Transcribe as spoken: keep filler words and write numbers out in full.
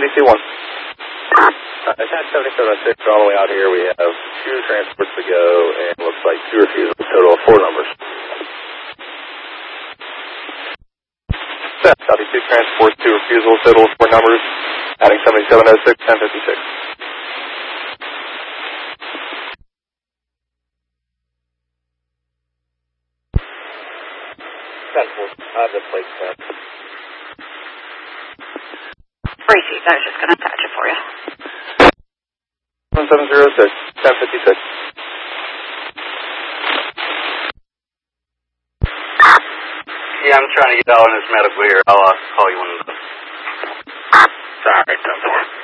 D C one. Uh, attached seventy-seven oh six, all the way out here, we have two transports to go, and looks like two refusals, total of four numbers. Yeah, copy, two transports, two refusals, total of four numbers, adding seventy-seven oh six, ten fifty-six. Transport, I have the plate set. Tracy, I was just going to attach it for you. one seven zero six, ten fifty-six. Yeah, I'm trying to get out on this medical here. I'll uh, call you when. Sorry, ten four.